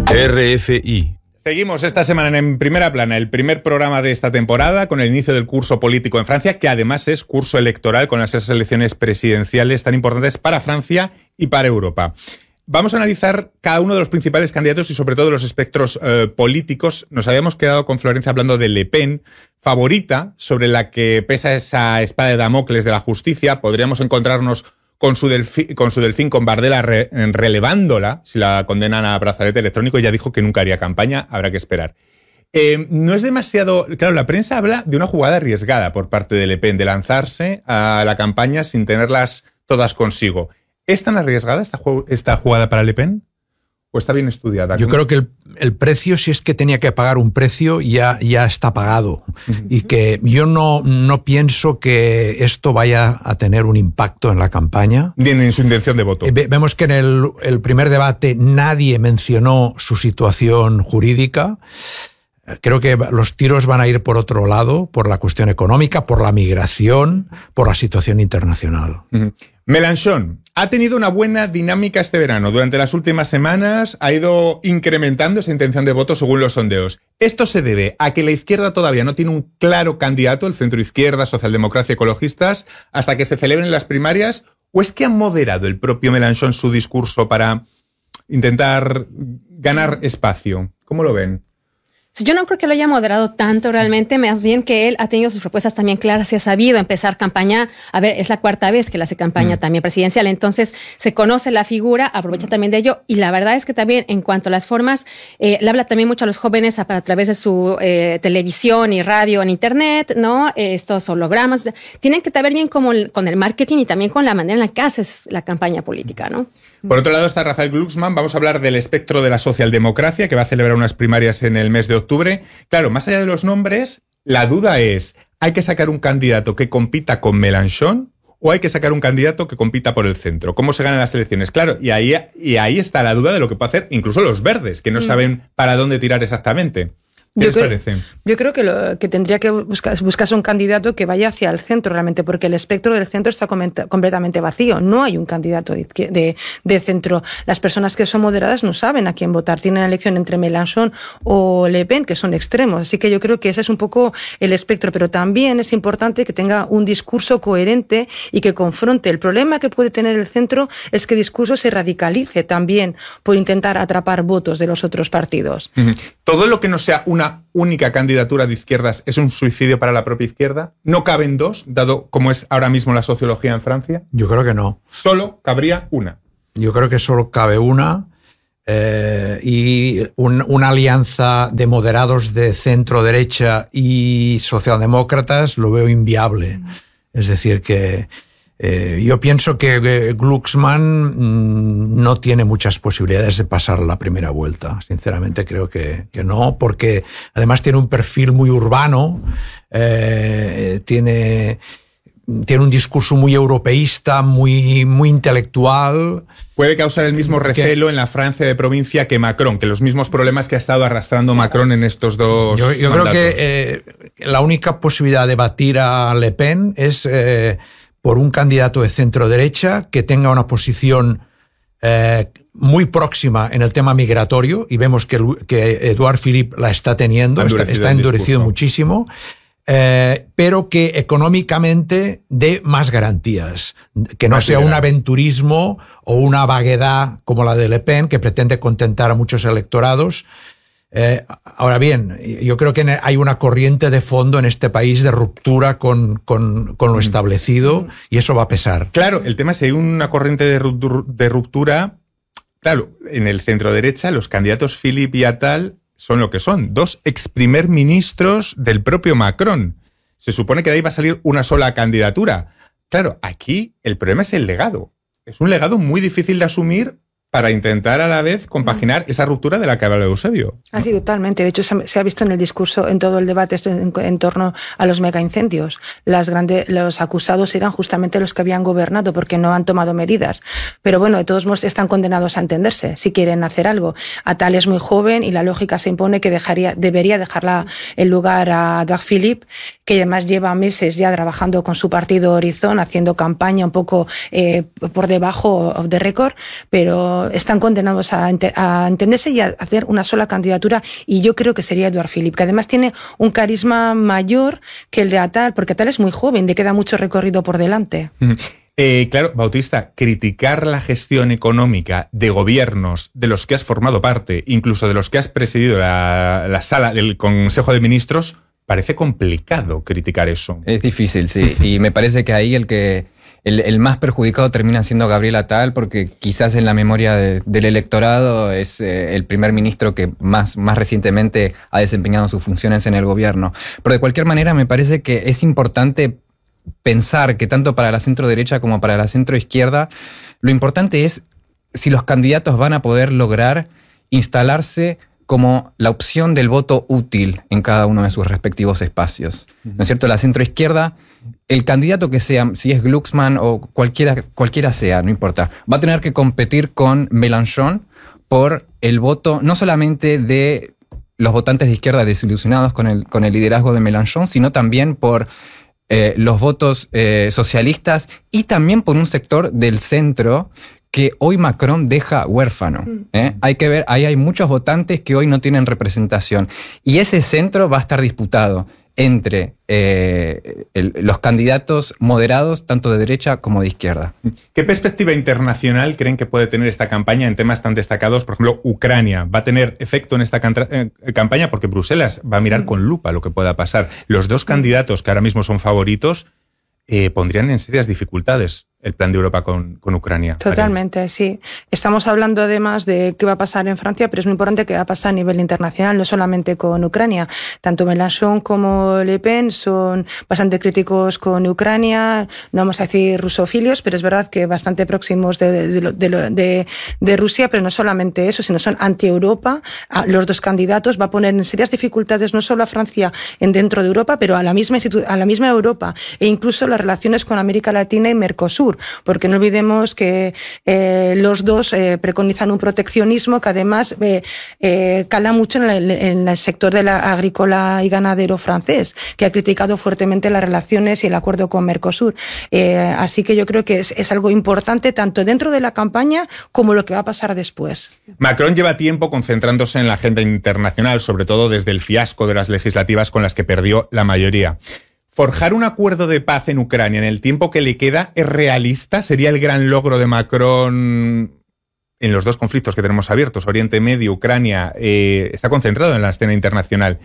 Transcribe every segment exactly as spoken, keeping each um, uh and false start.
R F I. Seguimos esta semana en Primera Plana, el primer programa de esta temporada, con el inicio del curso político en Francia, que además es curso electoral con las elecciones presidenciales tan importantes para Francia y para Europa. Vamos a analizar cada uno de los principales candidatos y sobre todo los espectros eh, políticos. Nos habíamos quedado con Florencia hablando de Le Pen, favorita, sobre la que pesa esa espada de Damocles de la justicia. Podríamos encontrarnos con su, delfi, con su delfín, con Bardella, re, relevándola si la condenan a brazalete electrónico. Ya dijo que nunca haría campaña, habrá que esperar. Eh, no es demasiado... Claro, la prensa habla de una jugada arriesgada por parte de Le Pen, de lanzarse a la campaña sin tenerlas todas consigo. ¿Es tan arriesgada esta, esta jugada para Le Pen? ¿O está bien estudiada? Yo creo que el, el precio, si es que tenía que pagar un precio, ya, ya está pagado. Uh-huh. Y que yo no, no pienso que esto vaya a tener un impacto en la campaña. Ni en su intención de voto. Ve, vemos que en el, el primer debate nadie mencionó su situación jurídica. Creo que los tiros van a ir por otro lado, por la cuestión económica, por la migración, por la situación internacional. Uh-huh. Mélenchon ha tenido una buena dinámica este verano. Durante las últimas semanas ha ido incrementando esa intención de voto según los sondeos. ¿Esto se debe a que la izquierda todavía no tiene un claro candidato, el centro-izquierda, socialdemocracia, ecologistas, hasta que se celebren las primarias? ¿O es que ha moderado el propio Mélenchon su discurso para intentar ganar espacio? ¿Cómo lo ven? Yo no creo que lo haya moderado tanto realmente, más bien que él ha tenido sus propuestas también claras y ha sabido empezar campaña. A ver, es la cuarta vez que él hace campaña mm. también presidencial, entonces se conoce la figura, aprovecha también de ello, y la verdad es que también en cuanto a las formas, eh, le habla también mucho a los jóvenes a, a través de su eh, televisión y radio en internet, ¿no? Eh, estos hologramas, tienen que ver bien como el, con el marketing y también con la manera en la que haces la campaña política, ¿no? Por otro lado está Raphael Glucksmann. Vamos a hablar del espectro de la socialdemocracia, que va a celebrar unas primarias en el mes de octubre. Claro, más allá de los nombres, la duda es, ¿hay que sacar un candidato que compita con Mélenchon o hay que sacar un candidato que compita por el centro? ¿Cómo se ganan las elecciones? Claro, y ahí, y ahí está la duda de lo que puede hacer incluso los verdes, que no mm. saben para dónde tirar exactamente. ¿Qué yo les creo, parece? Yo creo que, lo, que tendría que buscar, buscarse un candidato que vaya hacia el centro realmente, porque el espectro del centro está comenta, completamente vacío. No hay un candidato de, de, de centro. Las personas que son moderadas no saben a quién votar. Tienen la elección entre Mélenchon o Le Pen, que son extremos. Así que yo creo que ese es un poco el espectro. Pero también es importante que tenga un discurso coherente y que confronte. El problema que puede tener el centro es que el discurso se radicalice también por intentar atrapar votos de los otros partidos. Uh-huh. Todo lo que no sea una única candidatura de izquierdas es un suicidio para la propia izquierda. ¿No caben dos, dado como es ahora mismo la sociología en Francia? Yo creo que no. Solo cabría una. Yo creo que solo cabe una eh, y un, una alianza de moderados de centro-derecha y socialdemócratas lo veo inviable. Mm. Es decir, que Eh, yo pienso que eh, Glucksmann mmm, no tiene muchas posibilidades de pasar la primera vuelta. Sinceramente creo que, que no, porque además tiene un perfil muy urbano, eh, tiene, tiene un discurso muy europeísta, muy, muy intelectual. Puede causar el mismo recelo que, en la Francia de provincia que Macron, que los mismos problemas que ha estado arrastrando Macron en estos dos Yo, yo creo que eh, la única posibilidad de batir a Le Pen es eh, por un candidato de centro-derecha que tenga una posición eh, muy próxima en el tema migratorio, y vemos que, que Edouard Philippe la está teniendo, está, está endurecido muchísimo, eh, pero que económicamente dé más garantías, que no más sea un aventurismo o una vaguedad como la de Le Pen, que pretende contentar a muchos electorados. Eh, ahora bien, yo creo que hay una corriente de fondo en este país de ruptura con, con, con lo establecido, y eso va a pesar. Claro, el tema es si hay una corriente de ruptura. Claro, en el centro derecha los candidatos Philippe y Attal son lo que son, dos ex primer ministros del propio Macron. Se supone que de ahí va a salir una sola candidatura. Claro, aquí el problema es el legado. Es un legado muy difícil de asumir para intentar a la vez compaginar esa ruptura de la que habla Eusebio. Así, totalmente. De hecho, se ha visto en el discurso, en todo el debate en, en torno a los megaincendios. Las grandes, los acusados eran justamente los que habían gobernado, porque no han tomado medidas. Pero bueno, de todos modos están condenados a entenderse si quieren hacer algo. Attal es muy joven y la lógica se impone que dejaría, debería dejarla el lugar a Edouard Philippe, que además lleva meses ya trabajando con su partido Horizon, haciendo campaña un poco eh, por debajo de récord, pero no están condenados a, ente, a entenderse y a hacer una sola candidatura, y yo creo que sería Édouard Philippe, que además tiene un carisma mayor que el de Attal, porque Attal es muy joven, le queda mucho recorrido por delante. Eh, claro, Bautista, criticar la gestión económica de gobiernos de los que has formado parte, incluso de los que has presidido la, la sala del Consejo de Ministros, parece complicado criticar eso. Es difícil, sí, y me parece que ahí el que el, el más perjudicado termina siendo Gabriel Attal, porque quizás en la memoria de, del electorado es eh, el primer ministro que más, más recientemente ha desempeñado sus funciones en el gobierno. Pero de cualquier manera me parece que es importante pensar que tanto para la centro derecha como para la centro izquierda, lo importante es si los candidatos van a poder lograr instalarse como la opción del voto útil en cada uno de sus respectivos espacios. ¿No es cierto? La centro izquierda, el candidato que sea, si es Glucksmann o cualquiera, cualquiera sea, no importa, va a tener que competir con Mélenchon por el voto no solamente de los votantes de izquierda desilusionados con el, con el liderazgo de Mélenchon, sino también por Eh, los votos eh, socialistas y también por un sector del centro que hoy Macron deja huérfano. ¿eh? Hay que ver, ahí hay muchos votantes que hoy no tienen representación. Y ese centro va a estar disputado entre eh, el, los candidatos moderados, tanto de derecha como de izquierda. ¿Qué perspectiva internacional creen que puede tener esta campaña en temas tan destacados? Por ejemplo, Ucrania. ¿Va a tener efecto en esta eh, campaña? Porque Bruselas va a mirar con lupa lo que pueda pasar. Los dos candidatos que ahora mismo son favoritos eh, pondrían en serias dificultades el plan de Europa con, con Ucrania. Totalmente, Ariel. Sí. Estamos hablando además de qué va a pasar en Francia, pero es muy importante qué va a pasar a nivel internacional, no solamente con Ucrania. Tanto Mélenchon como Le Pen son bastante críticos con Ucrania, no vamos a decir rusofilios, pero es verdad que bastante próximos de, de, de, de, de Rusia, pero no solamente eso, sino son anti-Europa. Los dos candidatos va a poner en serias dificultades no solo a Francia en dentro de Europa, pero a la misma, a la misma Europa, e incluso las relaciones con América Latina y Mercosur. Porque no olvidemos que eh, los dos eh, preconizan un proteccionismo que además eh, eh, cala mucho en, la, en el sector de la agrícola y ganadero francés, que ha criticado fuertemente las relaciones y el acuerdo con Mercosur. Eh, así que yo creo que es, es algo importante tanto dentro de la campaña como lo que va a pasar después. Macron lleva tiempo concentrándose en la agenda internacional, sobre todo desde el fiasco de las legislativas con las que perdió la mayoría. ¿Forjar un acuerdo de paz en Ucrania en el tiempo que le queda es realista? ¿Sería el gran logro de Macron en los dos conflictos que tenemos abiertos, Oriente Medio, Ucrania? Eh, está concentrado en la escena internacional.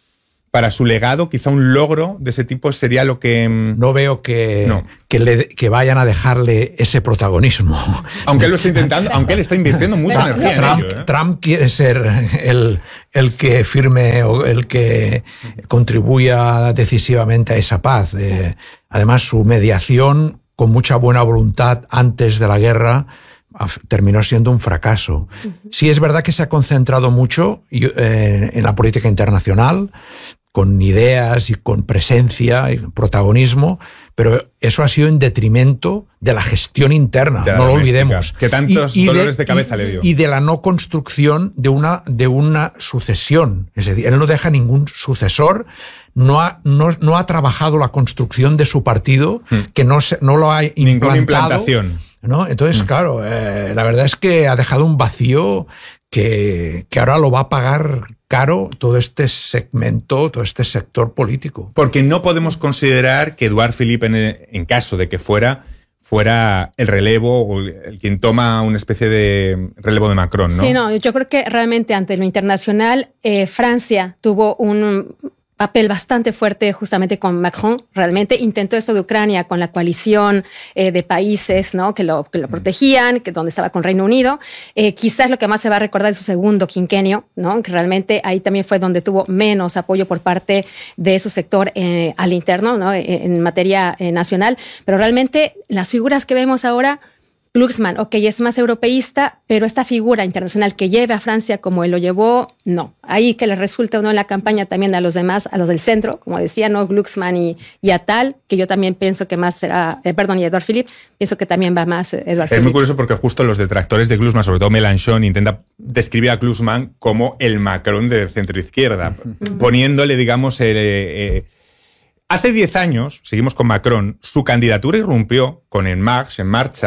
Para su legado, quizá un logro de ese tipo sería lo que... No veo que, no. que, le, que vayan a dejarle ese protagonismo. Aunque él lo está intentando, aunque él está invirtiendo mucha Trump, energía Trump, en ello. ¿eh? Trump quiere ser el, el que firme o el que contribuya decisivamente a esa paz. Eh, además, su mediación, con mucha buena voluntad antes de la guerra, terminó siendo un fracaso. Sí, es verdad que se ha concentrado mucho eh, en la política internacional, con ideas y con presencia y protagonismo, pero eso ha sido en detrimento de la gestión interna, de la no lo doméstica, olvidemos. Que tantos y, y dolores de, de cabeza y, le dio. Y de la no construcción de una, de una sucesión. Es decir, él no deja ningún sucesor, no ha, no, no ha trabajado la construcción de su partido, hmm. que no, se, no lo ha implantado. Ninguna implantación. ¿No? Entonces, hmm. claro, eh, la verdad es que ha dejado un vacío que, que ahora lo va a pagar caro todo este segmento, todo este sector político. Porque no podemos considerar que Édouard Philippe, en, en caso de que fuera, fuera el relevo o el quien toma una especie de relevo de Macron, ¿no? Sí, no, yo creo que realmente ante lo internacional, eh, Francia tuvo un papel bastante fuerte justamente con Macron, realmente intentó esto de Ucrania con la coalición eh, de países, ¿no? que, lo, que lo protegían, que donde estaba con Reino Unido. Eh, quizás lo que más se va a recordar es su segundo quinquenio, ¿no? que realmente ahí también fue donde tuvo menos apoyo por parte de su sector eh, al interno, ¿no? en, en materia eh, nacional, pero realmente las figuras que vemos ahora, Glucksmann, ok, es más europeísta, pero esta figura internacional que lleve a Francia como él lo llevó, no. Ahí que le resulta o no en la campaña también a los demás, a los del centro, como decía, ¿no? Glucksmann y, y Attal, que yo también pienso que más será, eh, perdón, y Édouard Philippe, pienso que también va más Édouard Philippe. Es muy curioso porque justo los detractores de Glucksmann, sobre todo Mélenchon, intenta describir a Glucksmann como el Macron de centro-izquierda, uh-huh. poniéndole, digamos, eh, eh, hace diez años, seguimos con Macron, su candidatura irrumpió con En Marche, En Marcha,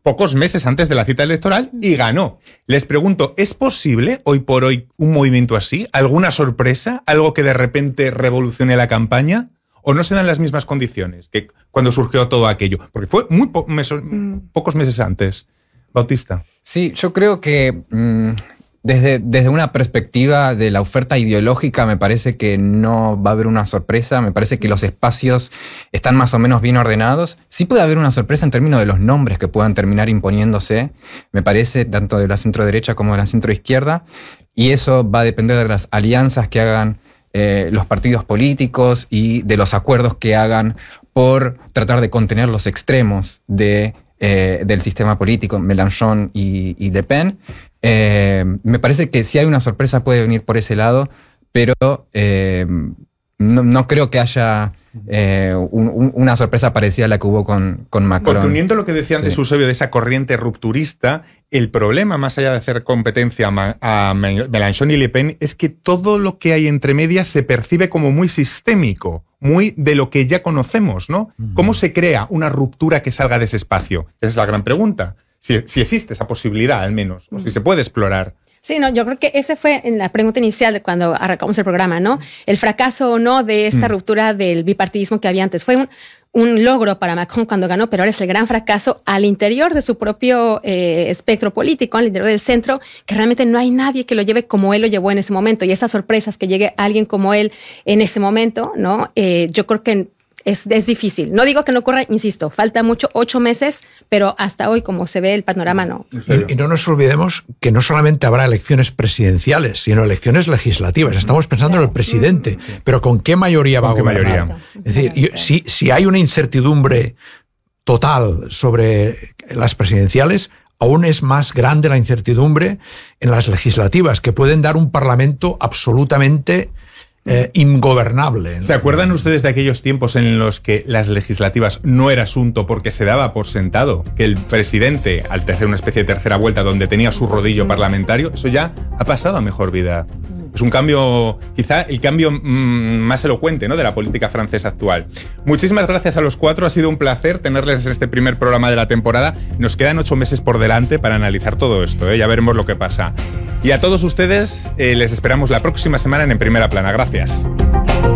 pocos meses antes de la cita electoral y ganó. Les pregunto, ¿es posible hoy por hoy un movimiento así? ¿Alguna sorpresa? ¿Algo que de repente revolucione la campaña? ¿O no se dan las mismas condiciones que cuando surgió todo aquello? Porque fue muy po- meso- mm. pocos meses antes. Bautista. Sí, yo creo que mmm, desde, desde una perspectiva de la oferta ideológica me parece que no va a haber una sorpresa. Me parece que los espacios están más o menos bien ordenados. Sí puede haber una sorpresa en términos de los nombres que puedan terminar imponiéndose, me parece, tanto de la centro-derecha como de la centro-izquierda. Y eso va a depender de las alianzas que hagan Eh, los partidos políticos y de los acuerdos que hagan por tratar de contener los extremos de, eh, del sistema político, Mélenchon y, y Le Pen. Eh, me parece que si hay una sorpresa puede venir por ese lado, pero eh, no, no creo que haya eh, un, un, una sorpresa parecida a la que hubo con, con Macron. Porque uniendo lo que decía antes Sí. Eusebio de esa corriente rupturista, el problema, más allá de hacer competencia a Mélenchon y Le Pen, es que todo lo que hay entre medias se percibe como muy sistémico, muy de lo que ya conocemos, ¿no? Uh-huh. ¿Cómo se crea una ruptura que salga de ese espacio? Esa es la gran pregunta. Si, si existe esa posibilidad, al menos, o si se puede explorar. Sí, no, yo creo que esa fue en la pregunta inicial de cuando arrancamos el programa, ¿no? El fracaso o no de esta mm. ruptura del bipartidismo que había antes. Fue un, un logro para Macron cuando ganó, pero ahora es el gran fracaso al interior de su propio eh, espectro político, al interior del centro, que realmente no hay nadie que lo lleve como él lo llevó en ese momento. Y esas sorpresas que llegue alguien como él en ese momento, ¿no? Eh, yo creo que Es, es difícil. No digo que no ocurra, insisto, falta mucho, ocho meses, pero hasta hoy, como se ve el panorama, no. Y, y no nos olvidemos que no solamente habrá elecciones presidenciales, sino elecciones legislativas. Estamos pensando en el presidente, sí. pero ¿con qué mayoría va a gobernar? Mayoría? Es decir, yo, si, si hay una incertidumbre total sobre las presidenciales, aún es más grande la incertidumbre en las legislativas, que pueden dar un parlamento absolutamente Eh, ingobernable, ¿no? ¿Se acuerdan ustedes de aquellos tiempos en los que las legislativas no era asunto porque se daba por sentado que el presidente, al hacer una especie de tercera vuelta donde tenía su rodillo parlamentario, eso ya ha pasado a mejor vida? Es un cambio, quizá el cambio mmm, más elocuente, ¿no?, de la política francesa actual. Muchísimas gracias a los cuatro, ha sido un placer tenerles en este primer programa de la temporada. Nos quedan ocho meses por delante para analizar todo esto, ¿eh? Ya veremos lo que pasa. Y a todos ustedes eh, les esperamos la próxima semana en En Primera Plana. Gracias.